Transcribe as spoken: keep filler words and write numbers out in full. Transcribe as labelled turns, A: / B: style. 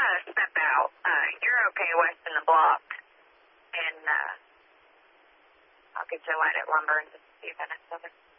A: gotta step out. Uh, you're okay west in the block. And, uh, I'll get you light at lumber in just a few minutes, okay?